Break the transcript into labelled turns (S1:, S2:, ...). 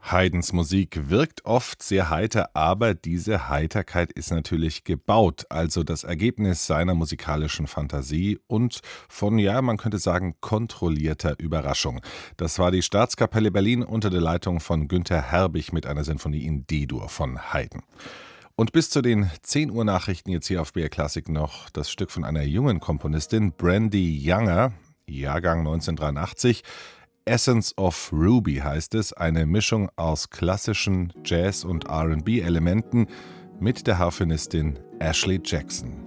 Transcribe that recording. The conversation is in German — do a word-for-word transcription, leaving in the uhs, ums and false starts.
S1: Haydns Musik wirkt oft sehr heiter, aber diese Heiterkeit ist natürlich gebaut, also das Ergebnis seiner musikalischen Fantasie und von, ja, man könnte sagen, kontrollierter Überraschung. Das war die Staatskapelle Berlin unter der Leitung von Günther Herbig mit einer Sinfonie in D-Dur von Haydn. Und bis zu den zehn Uhr Nachrichten jetzt hier auf B R Classic noch das Stück von einer jungen Komponistin, Brandy Younger, Jahrgang neunzehnhundertdreiundachtzig. Essence of Ruby heißt es, eine Mischung aus klassischen Jazz- und R und B-Elementen mit der Harfenistin Ashley Jackson.